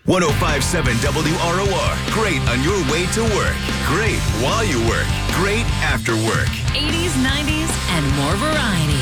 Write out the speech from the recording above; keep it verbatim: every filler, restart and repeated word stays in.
ten fifty-seven W R O R. Great on your way to work. Great while you work. Great after work. eighties, nineties, and more variety.